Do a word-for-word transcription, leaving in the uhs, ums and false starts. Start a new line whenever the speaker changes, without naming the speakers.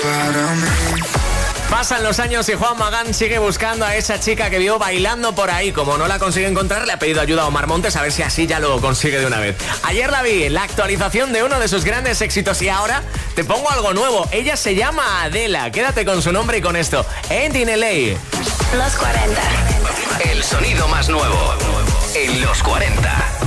Pasan los años y Juan Magán sigue buscando a esa chica que vio bailando por ahí. Como no la consigue encontrar, le ha pedido ayuda a Omar Montes a ver si así ya lo consigue de una vez. Ayer la vi, la actualización de uno de sus grandes éxitos, y ahora te pongo algo nuevo. Ella se llama Adela. Quédate con su nombre y con esto. Ain't in L A.
Los cuarenta.
El sonido más nuevo en los cuarenta.